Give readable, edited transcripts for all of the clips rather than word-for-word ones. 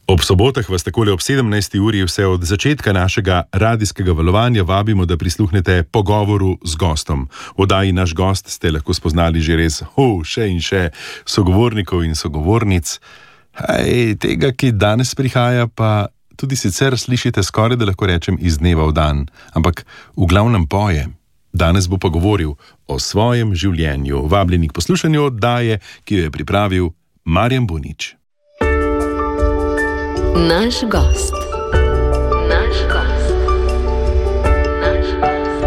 Ob sobotah vas takole ob 17. uri vse od začetka našega radijskega valovanja vabimo, da prisluhnete pogovoru z gostom. V oddaji Naš gost ste lahko spoznali že res še in še sogovornikov in sogovornic. Tega, ki danes prihaja, pa tudi sicer slišite skoraj, da lahko rečem, iz dneva v dan. Ampak v glavnem poje. Danes bo pa govoril o svojem življenju. Vabljeni k poslušanju oddaje, ki jo je pripravil Marjan Bunič. Naš gost. Naš gost. Naš gost.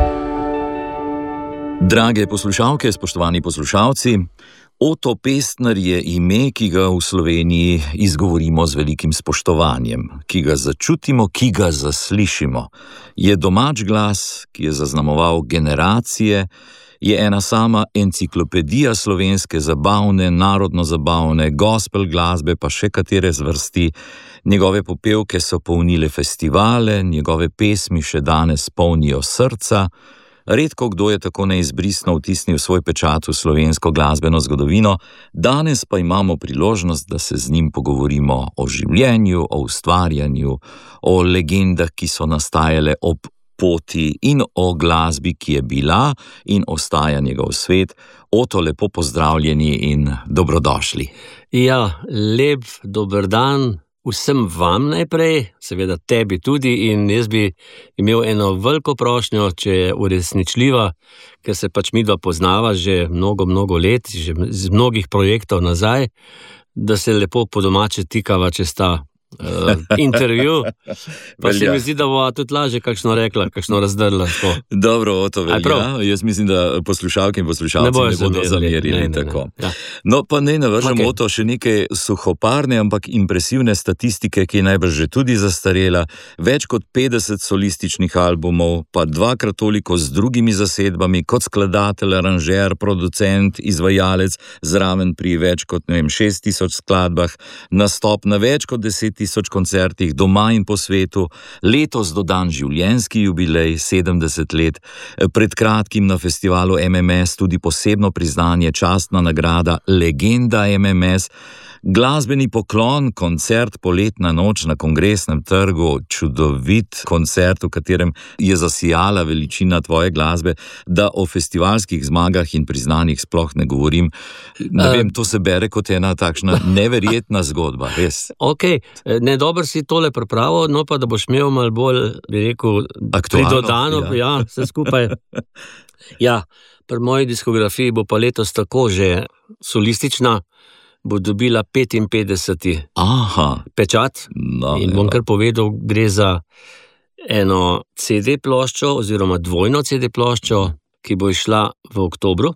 Drage poslušalke, spoštovani poslušalci, Oto Pestner je ime, ki ga v Sloveniji izgovorimo z velikim spoštovanjem, ki ga začutimo, ki ga zaslišimo. Je domač glas, ki je zaznamoval generacije, je ena sama enciklopedija slovenske zabavne, narodno-zabavne, gospel glasbe, pa še katere zvrsti. Njegove popevke so polnile festivale, njegove pesmi še danes polnijo srca. Redko kdo je tako neizbrisno vtisnil svoj pečat v slovensko glasbeno zgodovino, danes pa imamo priložnost, da se z njim pogovorimo o življenju, o ustvarjanju, o legendah, ki so nastajale ob poti in o glasbi, ki je bila in ostaja njegov svet. Oto, lepo pozdravljeni in dobrodošli. Ja, lep dober dan vsem vam najprej, seveda tebi tudi, in jaz bi imel eno veliko prošnjo, če je uresničljiva, ker se pač midva poznava že mnogo let, že z mnogih projektov nazaj, da se lepo po domače tikava čez ta intervju, pa se mi zdi, da bo tudi lažje kakšno rekla, kakšno razdrla. Dobro, Oto, velja. Jaz mislim, da poslušalke in poslušalci ne bodo zamerili tako. Ja. No, pa ne navržem, Oto, še nekaj suhoparne, ampak impresivne statistike, ki je najbrž že tudi zastarela. Več kot 50 solističnih albumov, pa dvakrat toliko z drugimi zasedbami, kot skladatelj, aranžer, producent, izvajalec, zraven pri več kot 6000 skladbah, nastop na več kot 10 000 koncertih doma in po svetu, letos dodan življenjski jubilej, 70 let, pred kratkim na festivalu MMS tudi posebno priznanje, častna nagrada, legenda MMS, glasbeni poklon, koncert Poletna noč na Kongresnem trgu, čudovit koncert, v katerem je zasijala veličina tvoje glasbe, da o festivalskih zmagah in priznanjih sploh ne govorim. Ne vem, to se bere kot ena takšna neverjetna zgodba, res. Ok, dobro si tole pripravo, no pa da boš imel malo bolj, bi rekel, pridodano, ja, vse skupaj. Ja, pri moji diskografiji bo pa letos tako že solistična, bo dobila 55. Pečat. No, in bom kar povedal, gre za eno CD ploščo oziroma dvojno CD ploščo, ki bo išla v oktobru.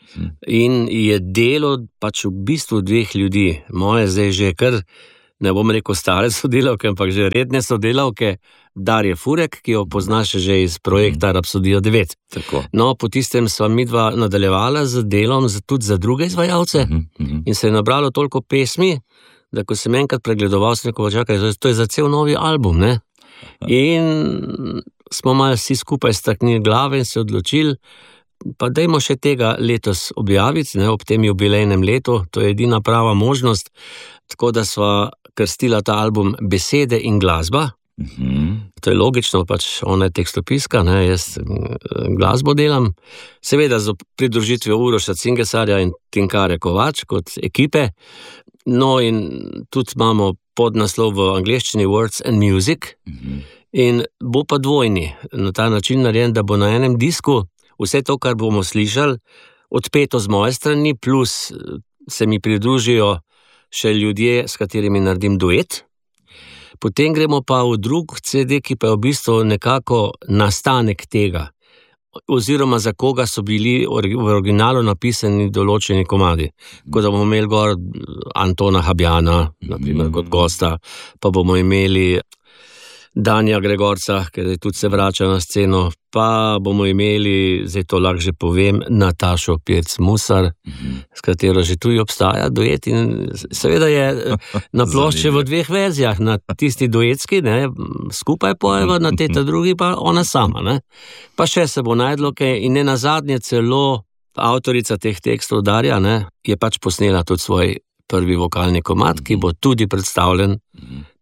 In je delo pač v bistvu dveh ljudi. Moje zdaj že kar, ne bom rekel stare sodelavke, ampak že redne sodelavke, Darje Furek, ki jo poznaš že iz projekta Rapsodija 9. Tako. No, po tistem sva midva nadaljevala z delom tudi za druge izvajalce in se je nabralo toliko pesmi, da ko sem enkrat pregledoval, sem rekel, čakaj, to je za cel novi album, ne? In smo malo vsi skupaj staknili glave in se odločili, pa dajmo še tega letos objaviti, ne, ob tem jubilejnem letu, to je edina prava možnost, tako da sva krstila ta album Besede in glasba. To je logično, pač ona je tekstopiska, ne, jaz glasbo delam, seveda z pridružitvijo Uroša Cingesarja in Tinkare Kovač kot ekipe, no in tudi imamo podnaslov v angleščini Words and Music in bo pa dvojni, na ta način narejen, da bo na enem disku vse to, kar bomo slišali, odpeto z moje strani, plus se mi pridružijo še ljudje, s katerimi naredim duet. Potem gremo pa v drug CD, ki pa je v bistvu nekako nastanek tega, oziroma za koga so bili v originalu napisani določeni komadi. Ko da bomo imeli gor Antona Habjana, naprimer kot gosta, pa bomo imeli Danja Gregorca, ker tudi se vrača na sceno, pa bomo imeli, zdaj to lahko že povem, Natašo Pirc-Musar, s katero že tu obstaja duet in seveda je na plošči v dveh verzijah, na tisti duetski, ne, skupaj pojeva, na teta drugi pa ona sama, ne. Pa še se bo najdlo kaj in nenazadnje celo avtorica teh tekstov Darja, ne, je pač posnela tudi svoj prvi vokalni komad, ki bo tudi predstavljen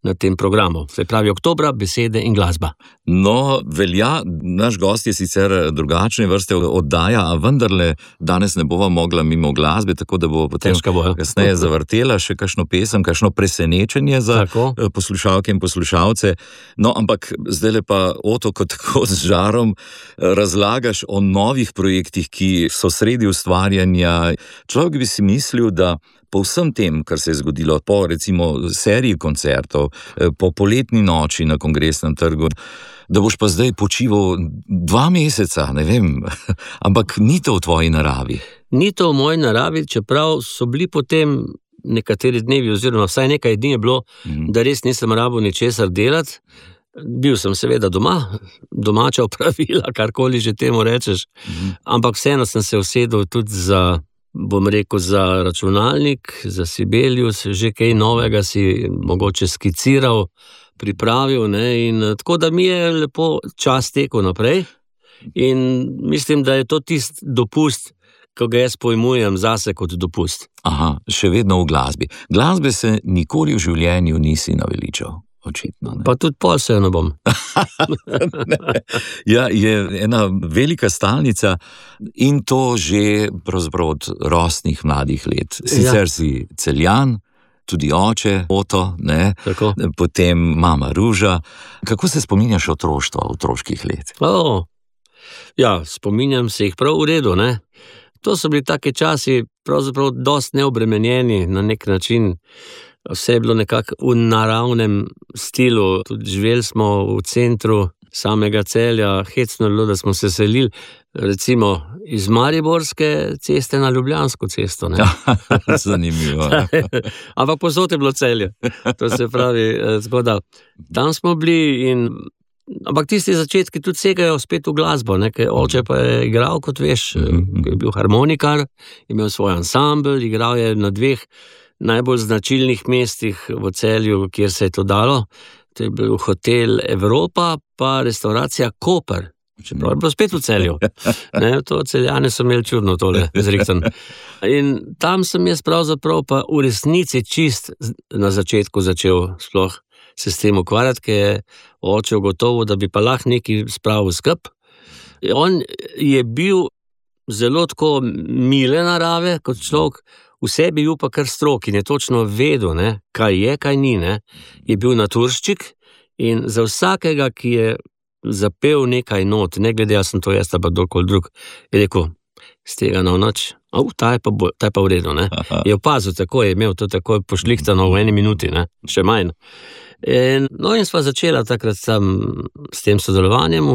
na tem programu. Se pravi, oktobra, besede in glasba. No, velja, naš gost je sicer drugačne vrste oddaja, a vendarle danes ne bova mogla mimo glasbe, tako da bo potem kasneje zavrtela še kakšno pesem, kakšno presenečenje za poslušalke in poslušalce. No, ampak zdajle pa, Oto, kot tako z žarom razlagaš o novih projektih, ki so sredi ustvarjanja. Človek bi si mislil, da po vsem tem, kar se je zgodilo, po recimo seriji koncertov, po poletni noči na Kongresnem trgu, da boš pa zdaj počival 2 meseca, ne vem, ampak ni to v tvoji naravi. Ni to v moji naravi, čeprav so bili potem nekateri dnevi, oziroma vsaj nekaj dni je bilo, da res nisem rabil ničesar delati. Bil sem seveda doma, domača opravila, karkoli že temu rečeš, ampak vseeno sem se usedel tudi za računalnik, za Sibelius, že kaj novega si mogoče skiciral, pripravil, ne, in tako da mi je lepo čas tekel naprej in mislim, da je to tisti dopust, ko ga jaz pojmujem zase kot dopust. Aha, še vedno v glasbi. Glasbe se nikoli v življenju nisi naveličal. Očitno, ne. Pa tudi pol se ne bom. Ja, je ena velika stalnica in to že pravzaprav od rosnih mladih let. Sicer si Celjan, tudi oče, Oto, ne? Potem mama Ruža. Kako se spominjaš otroštva, otroških let? Ja, spominjam se jih prav v redu, ne. To so bili taki časi, pravzaprav dosti neobremenjeni na nek način. Vse je bilo nekako v naravnem stilu, tudi živeli smo v centru samega Celja, hecno je bilo, da smo se selili recimo iz Mariborske ceste na Ljubljansko cesto. Ne? Zanimivo. Ampak povsod je bilo Celje. To se pravi, zgoda. Tam smo bili ampak tisti začetki tudi segajo spet v glasbo, ne? Ker oče pa je igral, kot veš, je bil harmonikar, imel svoj ansambel, igral je na 2 najbolj značilnih mestih v Celju, kjer se je to dalo. To je bil hotel Evropa, pa restauracija Koper. Čeprav je bilo spet v Celju. Ne, to Celjane so imeli čudno tole zrihten. In tam sem jaz pravzaprav pa v resnici čist na začetku začel sploh se s tem ukvarjati, ker je oče ugotovil, da bi pa lahko nekaj spravil skup. On je bil zelo tako mile narave kot človek, vse bi bil pa kar strok in je točno vedel, ne, kaj je, kaj ni, ne. Je bil naturščik in za vsakega, ki je zapel nekaj not, ne glede, jaz sem to jaz, pa kdorkoli drug, je rekel, z tega na noč, ta je pa v redu, ne. Je opazil tako, je imel to tako pošlihtano v 1 minuti, ne, še manj. In sva začela takrat s tem sodelovanjem,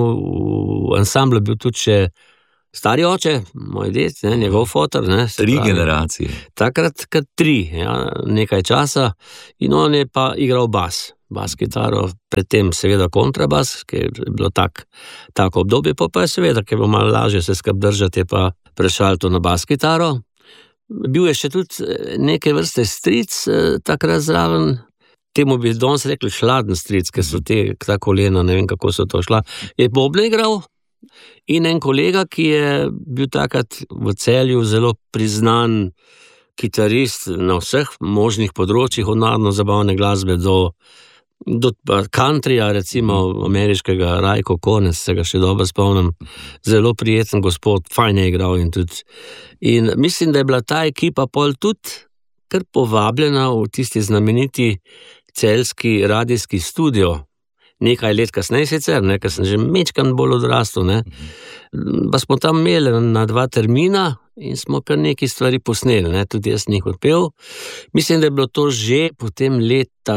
v ansamblu bil tudi še stari oče, moj ded, ne, njegov fotor, ne. 3 generacije. Takrat 3, ja, nekaj časa, in on je pa igral bas kitaro, predtem seveda kontrabas, ker je bilo tako obdobje, pa je seveda, ker bo malo lažje se skup držati, je pa prešal to na bas kitaro. Bil je še tudi neke vrste stric, takrat zraven, temu bi danes rekli hladen stric, ker so ta kolena, ne vem, kako so to šla, je bobne igral. In en kolega, ki je bil takrat v Celju zelo priznan kitarist na vseh možnih področjih, od narodno-zabavne glasbe do countryja, recimo ameriškega Rajko Konec, se ga še dobro spomnim, zelo prijeten gospod, fajn je igral in mislim, da je bila ta ekipa pol tudi kar povabljena v tisti znameniti celjski radijski studio. Nekaj let kasneje sicer, ne, ker sem že mečkan bolj odrastel, ne. Pa smo tam imeli na 2 termina in smo kar nekaj stvari posneli, ne, tudi jaz njih odpel. Mislim, da je bilo to že potem leta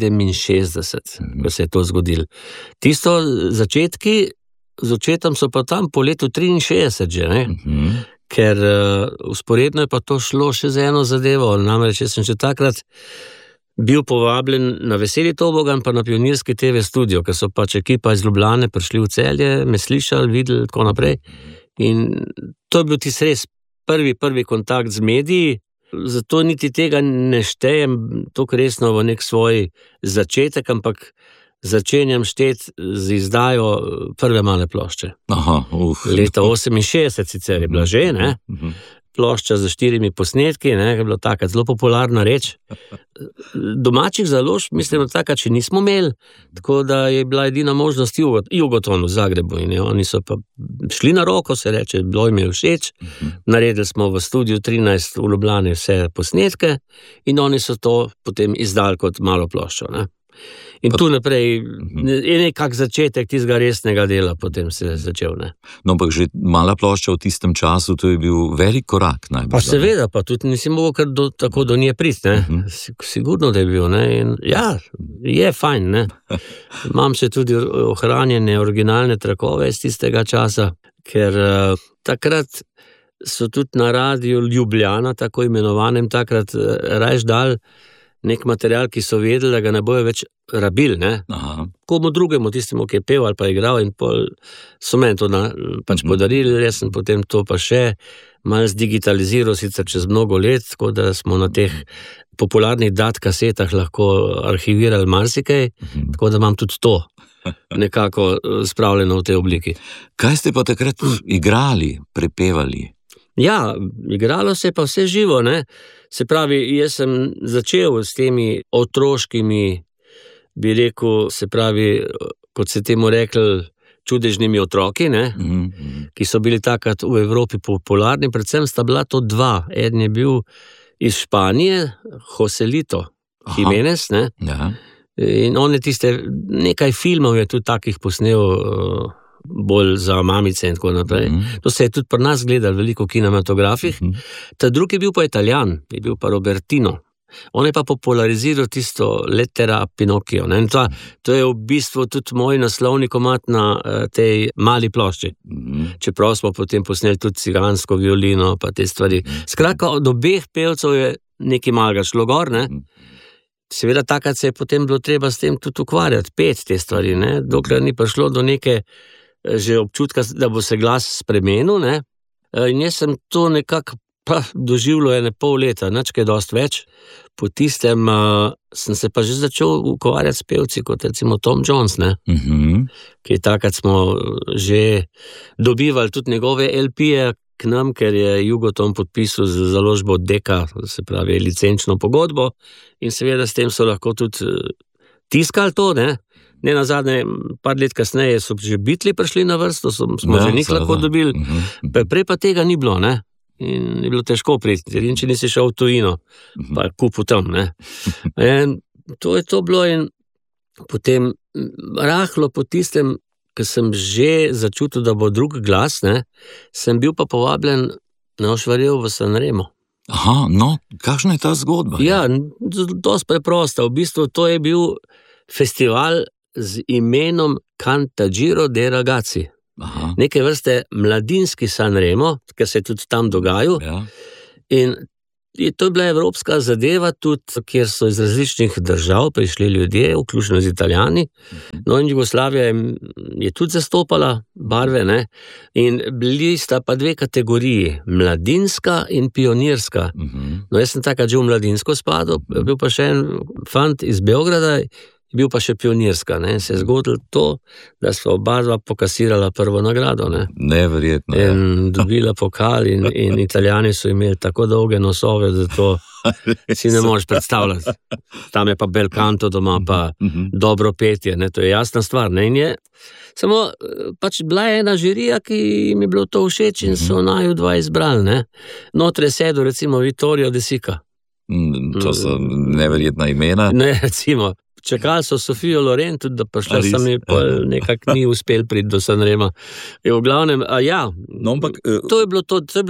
67, ko se je to zgodilo. Tisto začetki z očetom so pa tam po letu 63 že, ne. Ker usporedno je pa to šlo še z eno zadevo, namreč jaz sem že takrat bil povabljen na Veseli tobogan pa na Pionirski TV studio, ker so pač ekipa iz Ljubljane prišli v Celje, me slišali, videli, tako naprej. In to je bil tisti res prvi kontakt z mediji, zato niti tega ne štejem tako resno v nek svoj začetek, ampak začenjam šteti z izdajo prve male plošče. Leta 68 sicer je bila že, ne? plošča z 4 posnetki, ne, je bila taka zelo popularna reč. Domačih založb, mislim, takrat še nismo imeli, tako da je bila edina možnost Jugoton v Zagrebu in oni so pa šli na roko, se reče, bilo jim je všeč. Naredili smo v studiu 13 v Ljubljani vse posnetke in oni so to potem izdali kot malo ploščo, ne. In tu naprej je nekak začetek tistega resnega dela, potem se je začel, ne. No, ampak že mala plošča v tistem času, to je bil velik korak najbolj. Pa seveda, pa tudi nisi mogel kar tako do nje priti, ne. Sigurno, da je bil, ne. In ja, je fajn, ne. Imam še tudi ohranjene originalne trakove iz tistega časa, ker takrat so tudi na radiju Ljubljana, tako imenovanem takrat, rajš dal nek material, ki so vedeli, da ga ne bojo več rabili, ne. Komu drugemu, tistemu, ki je pel ali pa igral in pol so meni to pač podarili, jaz sem potem to pa še malo zdigitaliziral, sicer čez mnogo let, tako da smo na teh popularnih DAT kasetah lahko arhivirali marsikaj, tako da imam tudi to nekako spravljeno v tej obliki. Kaj ste pa takrat igrali, prepevali? Ja, igralo se pa vse živo, ne. Se pravi, jaz sem začel s temi otroškimi, bi rekel, se pravi, kot se temu rekli, čudežnimi otroki, ne, ki so bili takrat v Evropi popularni, predvsem sta bila to dva. Eden je bil iz Španije, Joselito Jimenez, ne. Ja. In on je tiste, nekaj filmov je tudi takih posnel, bolj za mamice in tako naprej. To se je tudi pri nas gledal veliko v kinematografih. Ta drugi je bil pa Italijan, je bil pa Robertino. On je pa populariziral tisto Lettera Pinocchio, ne? In to je v bistvu tudi moj naslovni komad na tej mali plošči. Čeprav smo potem posneli tudi cigansko violino pa te stvari. Skratka, od obeh pevcev je nekaj malega šlo gor, ne? Seveda takrat se je potem bilo treba s tem tudi ukvarjati, pet te stvari, ne? Dokler ni prišlo do neke že občutka, da bo se glas spremenil, ne. In jaz sem to nekako doživljal 1,5 leta, nič kaj dosti več. Po tistem sem se pa že začel ukvarjati s pevci, kot recimo Tom Jones, ne. Ki takrat smo že dobivali tudi njegove LP-je k nam, ker je Jugoton podpisal z založbo Deka, se pravi licenčno pogodbo, in seveda s tem so lahko tudi tiskali to, ne. Ne nazadnje, par let kasneje so že Beatli prišli na vrsto, smo že njih lahko dobili, prej pa tega ni bilo, ne. In je bilo težko priti, in če nisi šel v tujino, pa kupil tam, ne. In to je to bilo in potem rahlo po tistem, ko sem že začutil, da bo drug glas, ne, sem bil pa povabljen na Ošvarjev v Sanremo. No, kakšna je ta zgodba? Ja, dosti preprosta, v bistvu to je bil festival z imenom Cantagiro dei Ragazzi. Neke vrste mladinski Sanremo, ker se je tudi tam dogajal. Ja. In to je bila evropska zadeva tudi, kjer so iz različnih držav prišli ljudje, vključno z Italijani. No in Jugoslavija je tudi zastopala barve, ne. In bili sta pa dve kategoriji, mladinska in pionirska. No jaz sem takrat že v mladinsko spadal, bil pa še en fant iz Beograda, je bil pa še pionirska, ne, in se je zgodilo to, da smo oba dva pokasirala prvo nagrado, ne. Neverjetno, in dobila pokal in Italijani so imeli tako dolge nosove, da to si ne moreš predstavljati. Tam je pa bel canto doma, pa dobro petje, ne, to je jasna stvar, ne, in je samo pač bila je ena žirija, ki jim je bilo to všeč in so naju dva izbrali, ne. Notre sedo recimo Vittorio De Sica. To so neverjetna imena. Ne, recimo. Čakali so Sofijo Loren, tudi da prišla sem in nekako ni uspel priti do Sanrema. Je v glavnem, ja, no, ampak, to je bilo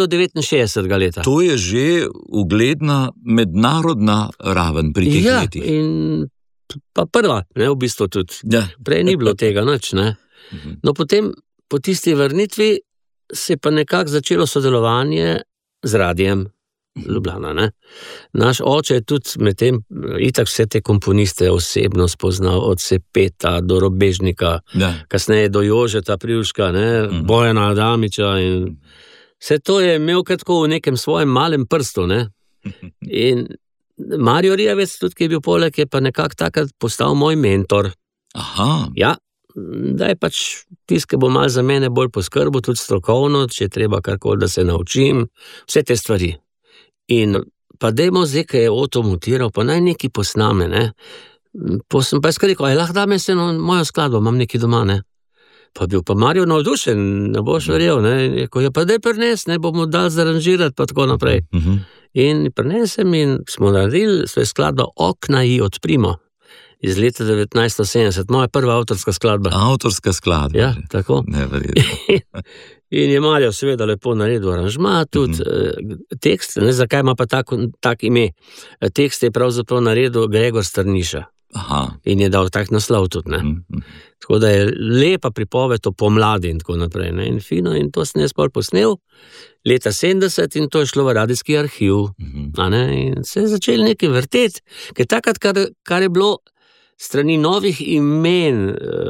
69. leta. To je že ugledna mednarodna raven pri teh letih. Ja, in pa prva, ne, v bistvu tudi. Ja. Prej ni bilo tega nič, ne. No, potem, po tisti vrnitvi se je pa nekako začelo sodelovanje z radijem Ljubljana, ne. Naš oče je tudi med tem itak vse te komponiste osebno spoznal, od Sepeta do Robežnika, kasneje do Jožeta Privška, ne, Bojana Adamiča in vse to je imel kratko v nekem svojem malem prstu, ne. In Mario Rijavec, tudi ki je bil poleg, je pa nekako takrat postal moj mentor. Aha. Ja, da je pač tisti, ki bo malo za mene bolj poskrbel, tudi strokovno, če treba karkoli, da se naučim, vse te stvari. In pa dajmo zdaj, ki je Oto mutiral, pa naj neki posname, ne. Pa sem pa rekel, lahko da me se na mojo skladbo, imam neki doma, ne. Pa bil pa Mario navdušen, ne boš verjel, ne. Rekel, ja pa daj prines, ne bomo dali zaranžirati, pa tako naprej. In prinesem in smo naredili svojo skladbo Okna ji odprimo iz leta 1970, moja prva avtorska skladba. Avtorska skladba? Ja, tako. Neverjetno. In je Mario seveda lepo naredil aranžma, tudi tekst, ne, zakaj ima pa tak ime. Tekst je pravzaprav naredil Gregor Strniša. Aha. In je dal tak naslov tudi, ne. Tako da je lepa pripoved o pomladi in tako naprej, ne. In fino, in to sem jaz pol posnel leta 70 in to je šlo v radijski arhiv. A ne, in se je začel nekaj vrteti, ker takrat, kar je bilo strani novih imen,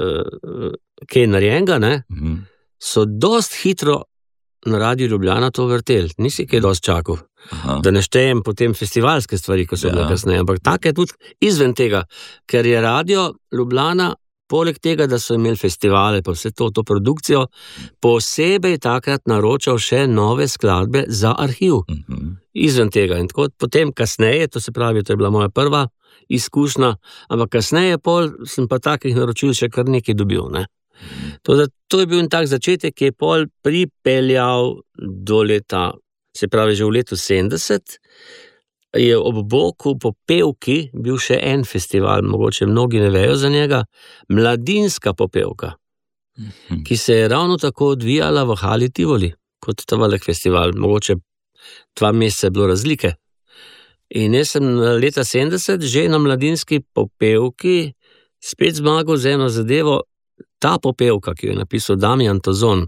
ki je narejenega, ne, so dost hitro na Radiu Ljubljana to vrteli, nisi kaj dost čakal. Aha. Da ne štejem potem festivalske stvari, ko so bile kasneje, ampak tako je tudi izven tega, ker je Radio Ljubljana, poleg tega, da so imeli festivale, pa vse to produkcijo, posebej takrat naročal še nove skladbe za arhiv. Izven tega. In tako potem kasneje, to se pravi, to je bila moja prva izkušnja, ampak kasneje pol sem pa takih naročil še kar nekaj dobil, ne. To je bil en tak začetek, ki je pol pripeljal do leta, se pravi že v letu 70, je ob boku po Pevki bil še en festival, mogoče mnogi ne vejo za njega, Mladinska popevka, ki se je ravno tako odvijala v Hali Tivoli, kot ta velik festival, mogoče 2 meseca je bilo razlike. In jaz sem leta 70 že na Mladinski popevki spet zmagal z eno zadevo, ta popevka, ki jo je napisal Damjan Tozon.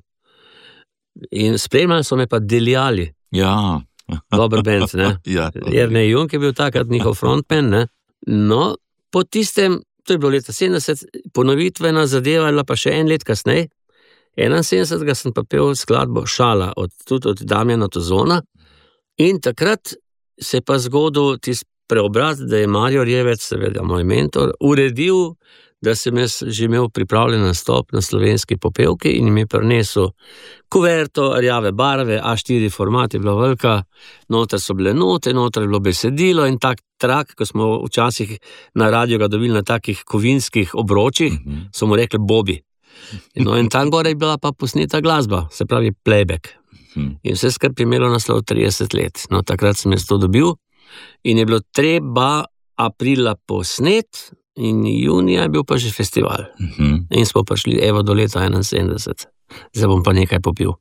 In spremljali so me pa Deljali. Ja. Dober band, ne. Ja. Jernej Jung je bil takrat njihov frontman, ne. No, po tistem, to je bilo leta 70, ponovitvena zadeva je bila pa še en let kasneje, 71. sem pa pel skladbo Šala, tudi od Damjana Tozona. In takrat se je pa zgodil tisti preobrat, da je Mario Rjevec, seveda moj mentor, uredil, da sem jaz že imel pripravljen nastop na slovenski popevki in mi je prinesel kuverto, rjave barve, A4 format je bila velika, noter so bile note, noter je bilo besedilo in tak trak, ko smo včasih na radio ga dobili na takih kovinskih obročih, so mu rekli Bobi. No, in tam gore je bila pa posneta glasba, se pravi playback. In vse skrb je imelo naslov 30 let. No, takrat sem jaz to dobil in je bilo treba aprila posnet, in junija je bil pa že festival. In smo pa šli do leta 71. Zdaj bom pa nekaj popil.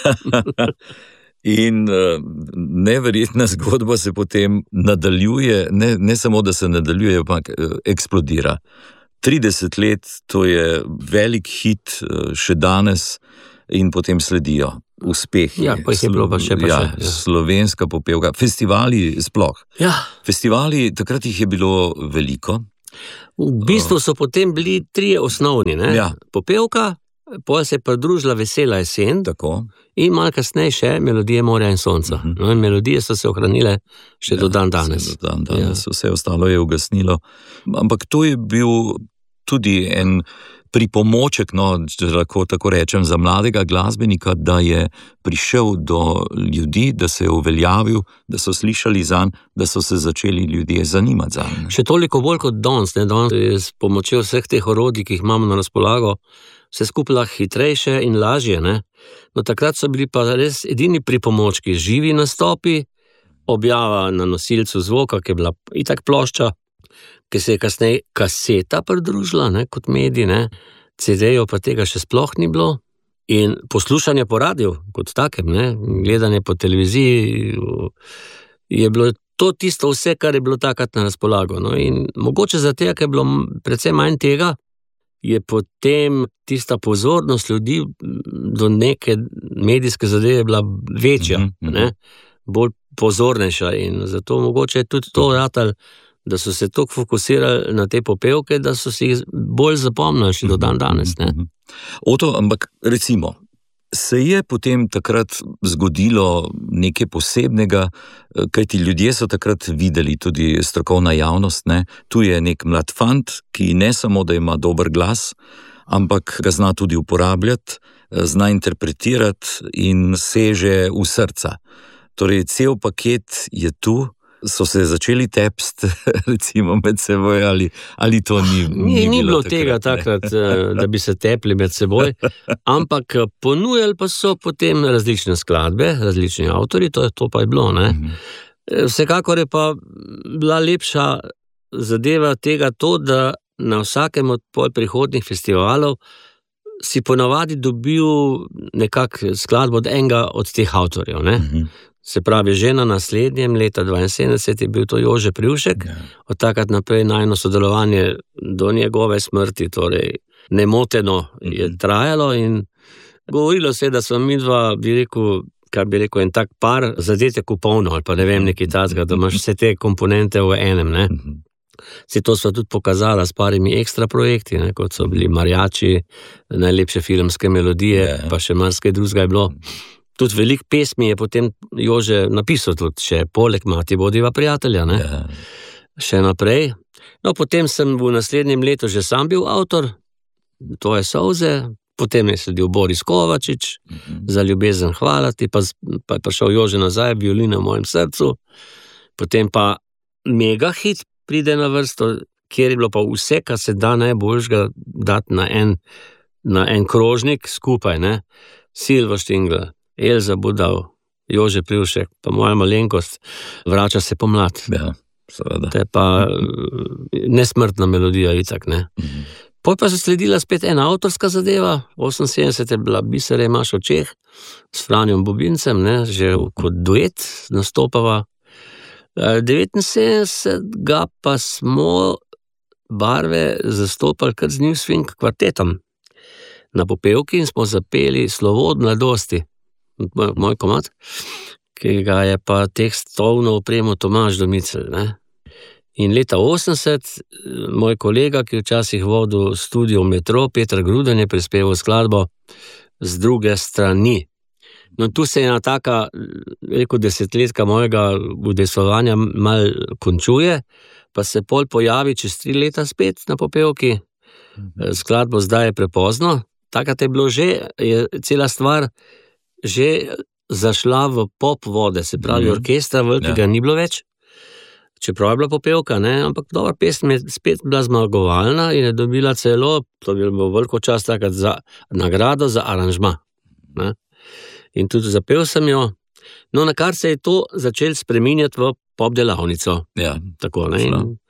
In neverjetna zgodba se potem nadaljuje, ne samo, da se nadaljuje, ampak eksplodira. 30 let, to je velik hit še danes in potem sledijo uspehi. Ja, pa jih je bilo pa še. Ja. Slovenska popevka, festivali sploh. Ja. Festivali, takrat jih je bilo veliko. V bistvu so potem bili 3 osnovni, ne? Ja. Popevka, potem se je pridružila Vesela jesen. Tako. In malo kasneje še Melodije morja in sonca. No, in melodije so se ohranile še do dan danes. Do dan danes, vse ostalo je ugasnilo. Ampak to je bil tudi en pripomoček, no, če lahko tako rečem, za mladega glasbenika, da je prišel do ljudi, da se je uveljavil, da so slišali zanj, da so se začeli ljudje zanimati zanj. Še toliko bolj kot danes, ne, danes je s pomočjo vseh teh orodij, ki jih imamo na razpolago, vse skupaj lahko hitrejše in lažje, ne. No, takrat so bili pa res edini pripomočki, živi nastopi, objava na nosilcu zvoka, ki je bila itak plošča, ki se je kasneje kaseta pridružila, ne, kot medij, ne, CD-jev pa tega še sploh ni bilo, in poslušanje po radiju, kot takem, ne, gledanje po televiziji, je bilo to tisto vse, kar je bilo takrat na razpolago, no, in mogoče zato, ker je bilo predvsem manj tega, je potem tista pozornost ljudi do neke medijske zadeve bila večja, ne, bolj pozornejša in zato mogoče je tudi to ratalo, da so se toliko fokusirali na te popevke, da so si jih bolj zapomnili še do dan danes, ne. Oto, ampak recimo, se je potem takrat zgodilo nekaj posebnega, kajti ljudje so takrat videli, tudi strokovna javnost, ne, tu je nek mlad fant, ki ne samo, da ima dober glas, ampak ga zna tudi uporabljati, zna interpretirati in seže v srca. Torej, cel paket je tu. So se začeli tepsti, recimo, med seboj, ali to ni bilo tega takrat, da bi se tepli med seboj, ampak ponujali pa so potem različne skladbe, različni avtori, to pa je bilo, ne. Vsekakor je pa bila lepša zadeva tega to, da na vsakem od prihodnjih festivalov si ponavadi dobil nekak skladbo od enega od teh avtorjev, ne. Se pravi, že na naslednjem leta 72 je bil to Jože Privšek, od takrat naprej najno sodelovanje do njegove smrti, torej nemoteno je trajalo in govorilo se, da smo midva, kar bi rekel, en tak par zadetek v polno, ali pa ne vem, nekaj tazga, da imaš vse te komponente v enem, ne. Se to sva tudi pokazala s parimi ekstra projekti, ne, kot so bili Marjači, najlepše filmske melodije, pa še marsikaj drugega je bilo. Tudi veliko pesmi je potem Jože napisal tudi še, poleg Mati bodiva prijatelja, ne? Še naprej. No, potem sem v naslednjem letu že sam bil avtor, To je solze, potem je sledil Boris Kovačič, Za ljubezen hvala ti, pa je prišel Jože nazaj, Violina v mojem srcu, potem pa mega hit pride na vrsto, kjer je bilo pa vse, kar se da najboljšega dati na en krožnik skupaj, ne? Silvo Štingl, Elza Budal, Jože Privšek, pa moja malenkost, Vrača se pomlad. Ja, seveda. To je pa nesmrtna melodija itak, ne? Potem pa se sledila spet ena avtorska zadeva, 78 je bila Bisere imaš v očeh, s Franjom Bobincem, ne? Že kot duet nastopava. 79 ga pa smo barve zastopali kar z New Swing kvartetom na Popevki in smo zapeli Slovo od mladosti, moj komad, ki ga je pa tekstovno opremo Tomaž Domicel, ne. In leta 80 moj kolega, ki včasih vodil studio Metro, Peter Gruden, je prispeval skladbo Z druge strani. No, tu se ena taka, rekel, desetletka mojega udejstvovanja mal končuje, pa se pol pojavi čez 3 leta spet na Popevki, skladbo Zdaj je prepozno. Takrat je bilo že, je cela stvar že zašla v pop vode, se pravi orkestra velikega ni bilo več, čeprav je bila Popevka, ne, ampak dobra pesem je spet bila zmagovalna in je dobila celo, to je bilo veliko čas takrat, za nagrado za aranžma, ne. In tudi zapel sem jo, no, na kar se je to začelo spreminjati v pop delavnico. Ja, tako, ne.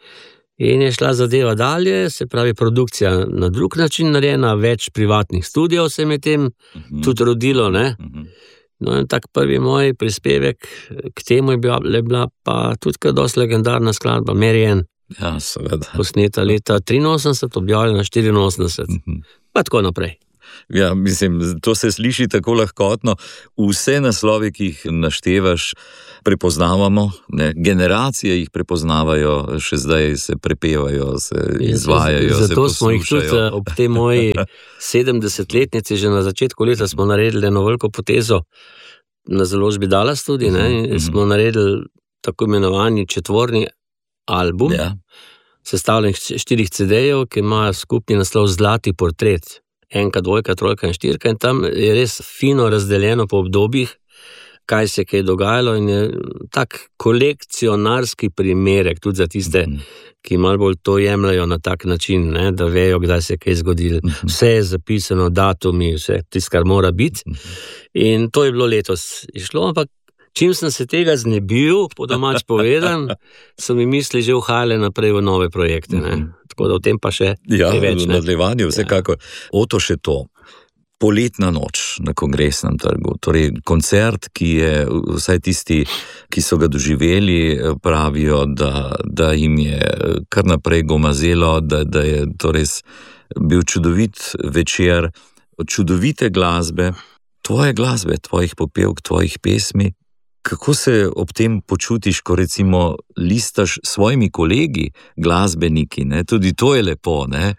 In je šla zadeva dalje, se pravi produkcija na drug način narejena, več privatnih studijev se je tem tudi rodilo, ne. No, in tak prvi moj prispevek k temu je bila pa tudi kar dosti legendarna skladba Marianne. Ja, seveda. Posneta leta 83, objavljena 84. Pa tako naprej. Ja, mislim, to se sliši tako lahkotno. Vse naslovi, ki jih naštevaš, prepoznavamo, ne? Generacije jih prepoznavajo, še zdaj se prepevajo, se izvajajo, se poslušajo. Zato smo jih tudi ob tej moji 70-letnici, že na začetku leta smo naredili eno veliko potezo na založbi Dallas tudi, ne? In smo naredili tako imenovani 4. album, sestavljen 4 CD-jev, ki imajo skupni naslov Zlati portret. 1, 2, 3 in 4 in tam je res fino razdeljeno po obdobjih, kaj se je dogajalo in je tak kolekcionarski primerek tudi za tiste, ki malo bolj to jemljajo na tak način, ne, da vejo, kdaj se je kaj zgodilo. Vse je zapisano, datumi, vse tisto, kar mora biti. In to je bilo letos išlo, ampak čim sem se tega znebil, po domač povedan, so mi misli že uhajale naprej v nove projekte, ne. Tako da o tem pa še več. V nadaljevanju vsekakor. Oto še to. Poletna noč na Kongresnem trgu, torej koncert, ki je, vsaj tisti, ki so ga doživeli, pravijo, da jim je kar naprej gomazelo, da je to res bil čudovit večer, čudovite glasbe, tvoje glasbe, tvojih popevk, tvojih pesmi. Kako se ob tem počutiš, ko recimo listaš s svojimi kolegi, glasbeniki, ne? Tudi to je lepo, ne?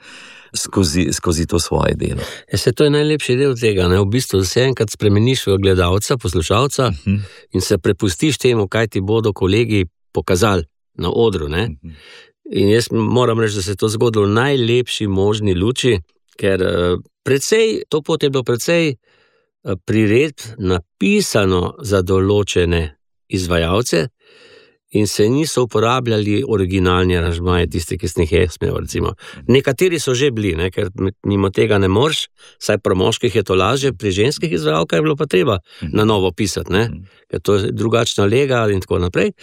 Skozi to svoje delo. To je najlepši del tega, ne? V bistvu se enkrat spremeniš v gledalca, poslušalca in se prepustiš temu, kaj ti bodo kolegi pokazali na odru, ne? In jaz moram reči, da se je to zgodilo v najlepši možni luči, ker to pot je bilo precej priredb napisano za določene izvajalce in se niso uporabljali originalni aranžmaji, tisti, ki sem jih jaz imel, recimo. Nekateri so že bili, ne, ker mimo tega ne moreš, saj pri moških je to lažje, pri ženskih izvajalkah je bilo pa treba na novo pisati, ne, ker to je drugačna lega in tako naprej.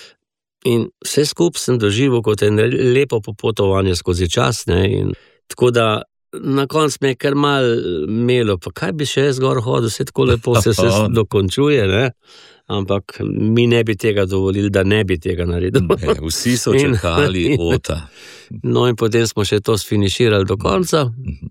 In vse skupaj sem doživel kot en lepo popotovanje skozi čas, ne, in tako da na koncu me je kar malo imelo, pa kaj bi še zgor hodil, vse tako lepo se dokončuje, ne. Ampak mi ne bi tega dovolili, da ne bi tega naredil. Vsi so čakali Ota. No in potem smo še to sfiniširali do konca.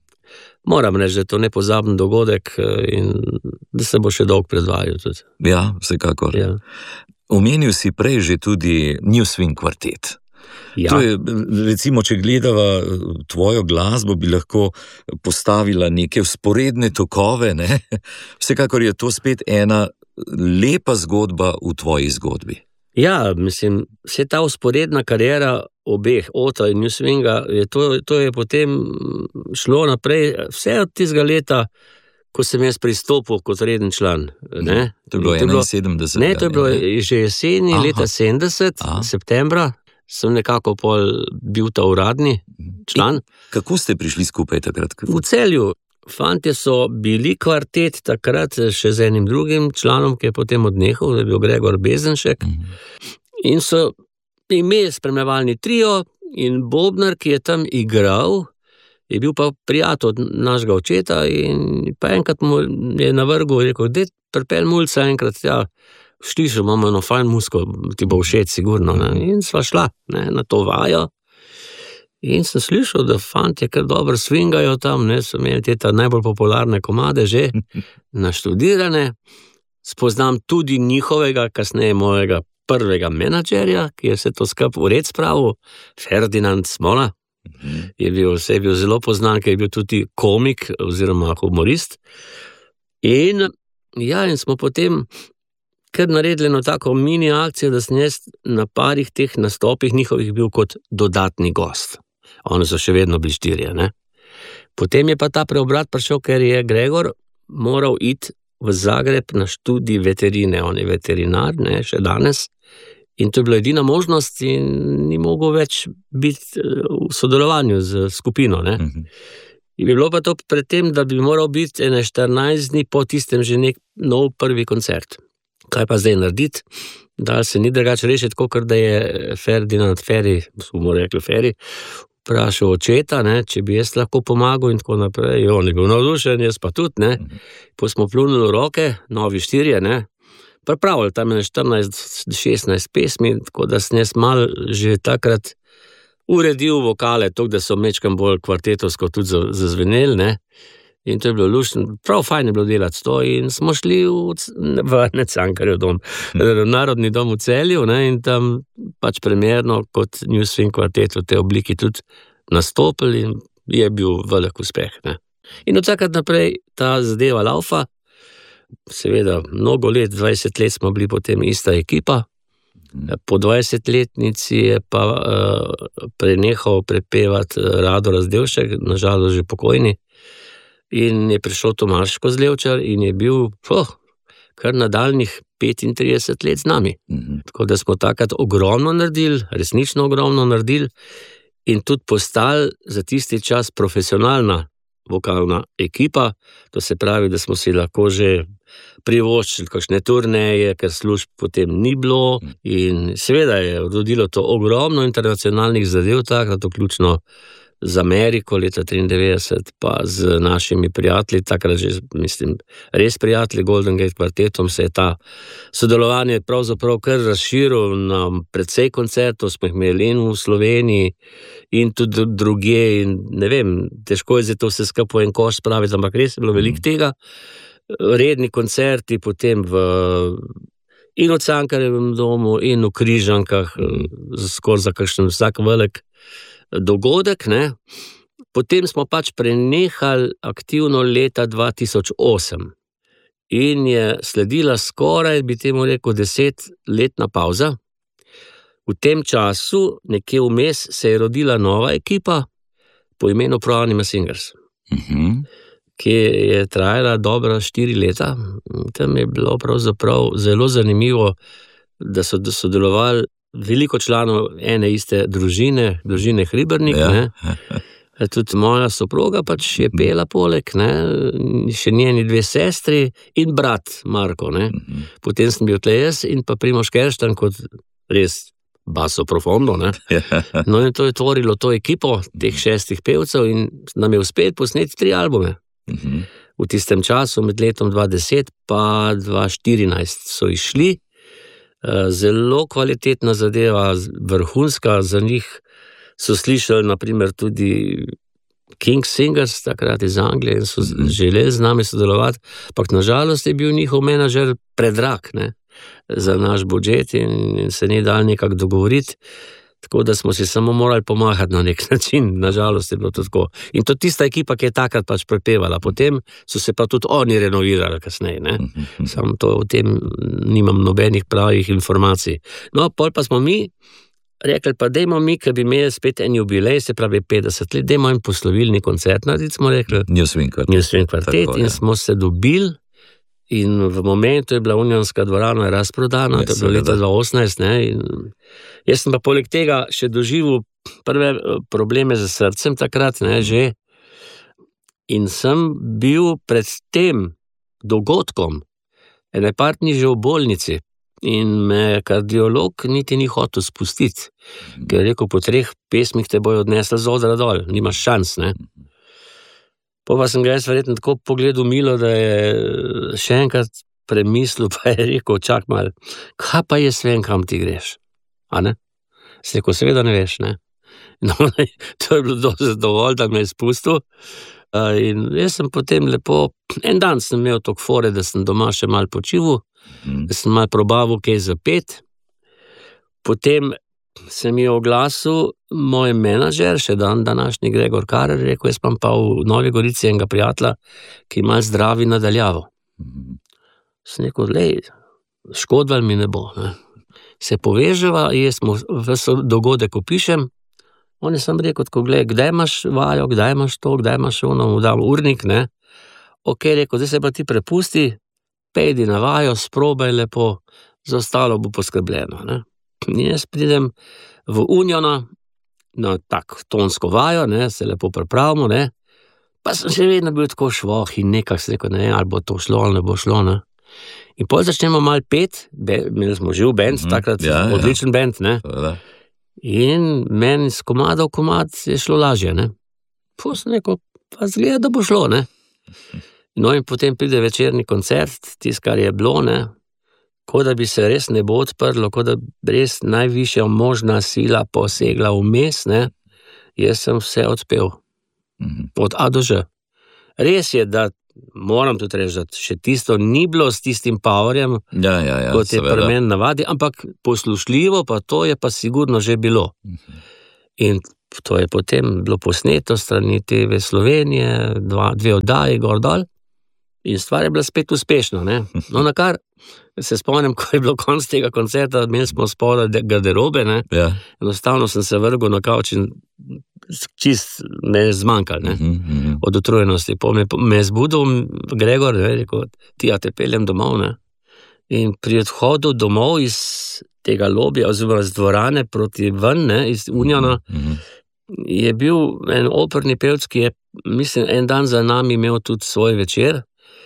Moram reči, da je to nepozaben dogodek in da se bo še dolgo predvajal tudi. Ja, vsekakor. Ja. Omenil si prej že tudi New Swing kvartet. Ja. To je, recimo, če gledava tvojo glasbo, bi lahko postavila neke vzporedne tokove, ne? Vsekakor je to spet ena lepa zgodba v tvoji zgodbi. Ja, mislim, vse ta vzporedna kariera obeh, Ota in New Swinga, to je potem šlo naprej vse od tistega leta, ko sem jaz pristopil kot reden član. Ne? To je bilo 71. Ne, to je bilo že jeseni leta 70, septembra, sem nekako bil ta uradni član. Kako ste prišli skupaj takrat? V Celju. Fantje so bili kvartet takrat še z enim drugim članom, ki je potem odnehal, da je bil Gregor Bezenšek. In so imeli spremljevalni trio in bobnar, ki je tam igral, je bil pa prijatelj našega očeta in pa enkrat mu je navrgel in rekel, dej pripelj mulca enkrat, ja, slišal, imamo eno fajn muziko, ti bo všeč sigurno. Ne? In sva šla, ne, na to vajo. In sem slišal, da fantje kar dobro swingajo tam, ne, so imeli te najbolj popularne komade že naštudirane. Spoznam tudi njihovega, kasneje mojega prvega menadžerja, ki je vse to skup v red spravil, Ferdinand Smola. Je bil zelo poznan, ker je bil tudi komik oziroma humorist. In smo potem kar naredili eno tako mini akcijo, da sem jaz na parih teh nastopih njihovih bil kot dodatni gost. Oni so še vedno bili 4, ne. Potem je pa ta preobrat prišel, ker je Gregor moral iti v Zagreb na študij veterine. On je veterinar, ne, še danes. In to je bila edina možnost in ni mogel več biti v sodelovanju z skupino, ne. In bi bilo pa to pred tem, da bi moral biti 14 dni po tistem že nek nov prvi koncert. Kaj pa zdaj narediti? Da se ni drugače rešiti, kot da je Ferdinand Ferry, smo rekli Ferry, vprašal očeta, ne, če bi jaz lahko pomagal in tako naprej. On je bil navdušen, jaz pa tudi, ne. Po smo pljunili v roke, novi 4, ne. Pripravili tam 14-16 pesmi, tako da sem jaz malo že takrat uredil vokale, tako da so mečkam bolj kvartetovsko tudi zazveneli, ne. In to je bilo luštno, prav fajn je bilo delati to in smo šli v Cankarjev dom, Narodni dom v Celju, ne, in tam pač premierno kot New Swing kvartet v tej obliki tudi nastopili in je bil velik uspeh, ne. In od takrat naprej ta zadeva laufa, seveda mnogo let, 20 let smo bili potem ista ekipa, po 20-letnici je pa prenehal prepevati Rado Razdevšek, nažalost že pokojni. In je prišel Tomaž Kozlevčar in je bil kar nadaljnjih 35 let z nami. Tako da smo takrat ogromno naredili, resnično ogromno naredili in tudi postali za tisti čas profesionalna vokalna ekipa. To se pravi, da smo si lahko že privoščili kakšne turneje, ker služb potem ni bilo in seveda je rodilo to ogromno internacionalnih zadev, takrat vključno z Ameriko leta 93, pa z našimi prijatelji, takrat že, mislim, res prijatelji Golden Gate kvartetom, se je ta sodelovanje pravzaprav kar razširil na precej koncertov, smo jih imeli in v Sloveniji in tudi drugje in ne vem, težko je zdaj to vse skupaj en koš spraviti, ampak res je bilo veliko tega. Redni koncerti potem in v Cankarjevem domu in v Križankah, skoraj za kakšen vsak velik dogodek, ne. Potem smo pač prenehali aktivno leta 2008 in je sledila skoraj, bi temu rekel, 10-letna pauza. V tem času, nekje vmes, se je rodila nova ekipa po imenu Pro Anima Singers. ki je trajala dobro 4 leta. Tam je bilo pravzaprav zelo zanimivo, da so sodelovali veliko članov ene iste družine Hribernik. Ja. Tudi moja soproga pač je pela poleg, še njeni 2 sestri in brat Marko. Potem sem bil tle jaz in pa Primož Kerštan kot res basso profondo. No in to je tvorilo to ekipo teh 6 pevcev in nam je uspelo posneti 3 albume. V tistem času med letom 2010 pa 2014 so išli. Zelo kvalitetna zadeva, vrhunska za njih. So slišali naprimer tudi King Singers, takrat iz Anglije, in so želeli z nami sodelovati, ampak nažalost je bil njihov menadžer predrag za naš budžet in se ni dal nekako dogovoriti, tako da smo si samo morali pomahati na nek način, nažalost je bilo to tako. In to tista ekipa, ki je takrat pač prepevala, potem so se pa tudi oni renovirali kasneje, Samo to o tem nimam nobenih pravih informacij. No, pol pa smo mi rekli, pa dajmo mi, ker bi imeli spet en jubilej, se pravi 50 let, dajmo en poslovilni koncert narediti, smo rekli. New Swing Kvartet. In smo se dobili in v momentu je bila Unionska dvorana razprodana, to je bilo leta 2018, in jaz sem pa poleg tega še doživel prve probleme z srcem takrat, že, in sem bil pred tem dogodkom ene par dni že v bolnici. In me kardiolog niti ni hotel spustiti, ker je rekel, po 3 pesmih te bojo odnesli z odra dol, nimaš šans, Pa sem ga jaz verjetno tako pogledal milo, da je še enkrat premislil, pa je rekel, čak malo, kaj pa jaz vem, kam ti greš, Sem rekel, seveda ne veš, No, to je bilo dovolj, da me je spustil. In jaz sem potem lepo, en dan sem imel tok fore, da sem doma še malo počival, da sem malo probaval kaj zapet. Potem se mi je oglasil moj menadžer, še današnji Gregor Karer, rekel, jaz pa v Novi Gorici enega prijatelja, ki malo zdravi nadaljavo. Sem rekel, škodval mi ne bo. Se poveževa, jaz mu v dogodek opišem, on je sam rekel, kdaj imaš vajo, kdaj imaš to, kdaj imaš ono, mu dam urnik, Ok, rekel, zdaj se pa ti prepusti, pejdi na vajo, sprobaj lepo, za ostalo bo poskrbljeno, In jaz pridem v Uniona, na tak tonsko vajo, se lepo pripravimo, pa sem še vedno bil tako švoh in nekak se rekel, ali bo to šlo, ali ne bo šlo, In potem začnemo malo pet, imeli smo živ band, takrat odličen band, In meni z komada v komad je šlo lažje, Potem sem rekel, pa zgleda, da bo šlo, No in potem pride večerni koncert, tisto, kar je bilo, Ko da bi se res nebo odprlo, ko da res najvišja možna sila posegla vmes, Jaz sem vse odpel. Od A do Ž. Res je, da moram tudi reči, da še tisto ni bilo s tistim powerjem, kot je pri meni navadi, ampak poslušljivo pa to je pa sigurno že bilo. In to je potem bilo posneto strani TV Slovenije, 2 oddaji gor dol, in stvar je bila spet uspešna, No, na kar se spomnim, ko je bilo konc tega koncerta, imeli smo spodaj garderobe, Enostavno sem se vrgel na kavč in čist me je zmanjkal, od utrujenosti. Me je zbudil Gregor, rekel, te peljem domov, In pri odhodu domov iz tega lobija, oziroma iz dvorane proti ven, iz Uniona, je bil en operni pevec, ki je, mislim, en dan za nami imel tudi svoj večer.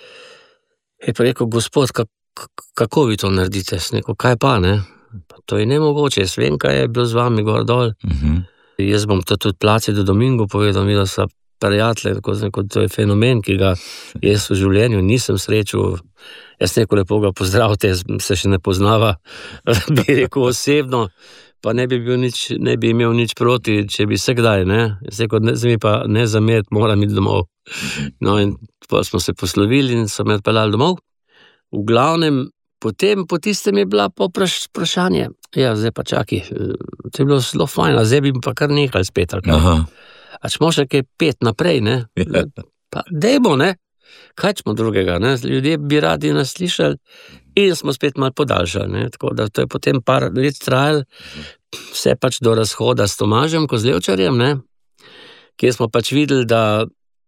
Je pa rekel, gospod, kako vi to naredite? Sem rekel, kaj pa, To je nemogoče, jaz vem, kaj je bilo z vami gor dol. Jaz bom to tudi Placido Domingo povedal, mi da so prijatelji, to je fenomen, ki ga jaz v življenju nisem srečal. Jaz rekel, lepo ga pozdravite, se še ne poznava, bi rekel osebno, pa ne bi imel nič proti, če bi se kdaj, Jaz rekel, zdaj mi pa ne zameriti, moram iti domov. No in pa smo se poslovili in so me odpeljali domov. V glavnem, potem po tistem je bila vprašanje, zdaj pa čaki, to je bilo zelo fajn, zdaj bi pa kar nehali spet, ali kaj. A če možeš kaj pet naprej, Pa dejmo, kaj smo drugega, Ljudje bi radi nas slišali in smo spet malo podaljšali, Tako da to je potem par let trajalo, vse pač do razhoda s Tomažem Kozlevčarjem, kjer smo pač videli, da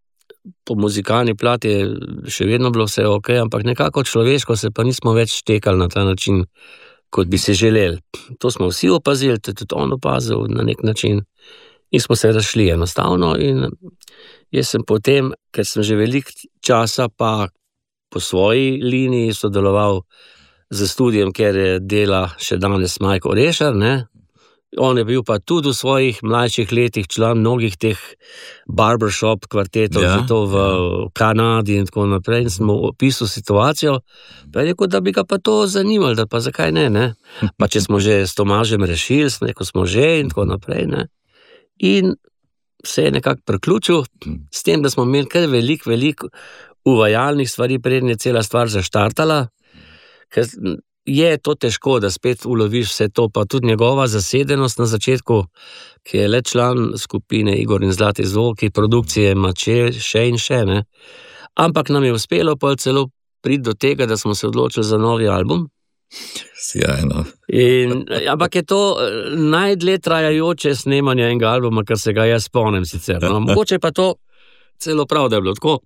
po muzikalni plati je še vedno bilo vse ok, ampak nekako človeško se pa nismo več štekali na ta način, kot bi se želeli. To smo vsi opazili, to je tudi on opazil na nek način in smo se razšli enostavno in jaz sem potem, ker sem že veliko časa pa po svoji liniji sodeloval z studijem, ker dela še danes Majko Rešar, ne? On je bil pa tudi v svojih mlajših letih član mnogih teh barbershop kvartetov, zato v Kanadi in tako naprej, in smo opisali situacijo, pa je rekel, da bi ga pa to zanimalo, da pa zakaj ne? Pa če smo že s Tomažem rešili, smo že in tako naprej, ne? In se je nekako priključil s tem, da smo imeli kar veliko uvajalnih stvari, preden je cela stvar zaštartala, ker je to težko, da spet uloviš vse to, pa tudi njegova zasedenost na začetku, ki je le član skupine Igor in Zlati zvoki, produkcije ima še in še, ne. Ampak nam je uspelo pa celo priti do tega, da smo se odločili za novi album. Sjajno. Ampak je to najdlje trajajoče snemanje enega albuma, kar se ga jaz spomnim sicer. No, mogoče pa to celo prav, da je bilo tako.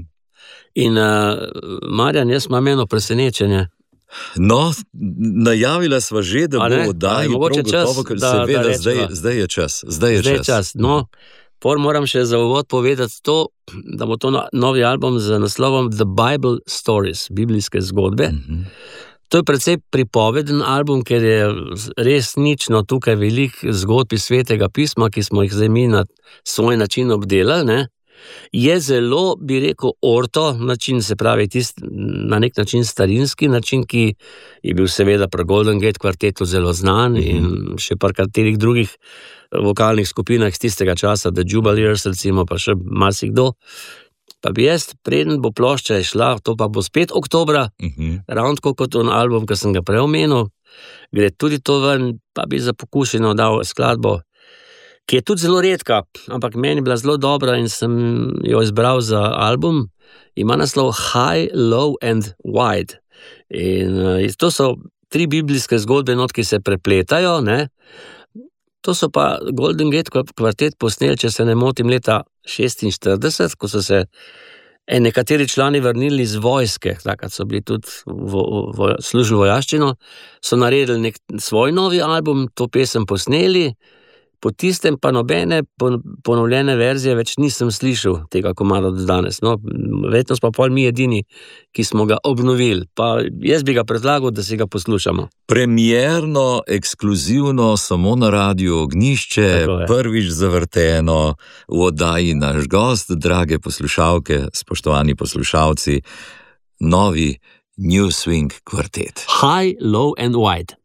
In Marjan, jaz imam eno presenečenje. No, najavila sva že, da bo oddaj, mogoče čas, seveda, zdaj je čas. No, moram še za uvod povedati to, da bo to novi album z naslovom The Bible Stories, biblijske zgodbe. To je precej pripoveden album, ker je res nično tukaj veliko zgodb iz Svetega pisma, ki smo jih zdaj mi na svoj način obdelali, ne. Je zelo, bi rekel, orto način, se pravi na nek način starinski način, ki je bil seveda pri Golden Gate kvartetu zelo znan in še par katerih drugih vokalnih skupinah iz tistega časa, The Jubileers, recimo, pa še marsikdo. Pa bi jaz, preden bo plošča šla, to pa bo spet oktobra, ravno tako kot on album, ki sem ga prej omenil, gre tudi to ven, pa bi za pokušino dal skladbo, ki je tudi zelo redka, ampak meni je bila zelo dobra in sem jo izbral za album, ima naslov High, Low and Wide. In to so 3 biblijske zgodbe, ki se prepletajo, ne. To so pa Golden Gate kvartet posneli, če se ne motim, leta 1946, ko so se nekateri člani vrnili iz vojske, takrat so bili tudi služili vojaščino, so naredili nek svoj novi album, to pesem posneli, po tistem pa nobene ponovljene verzije več nisem slišal tega komada do danes. No, verjetno smo pa mi edini, ki smo ga obnovili. Pa jaz bi ga predlagal, da si ga poslušamo. Premierno, ekskluzivno, samo na Radiu Ognjišče, prvič zavrteno v oddaji Naš gost, drage poslušalke, spoštovani poslušalci, novi New Swing kvartet. High, Low and Wide.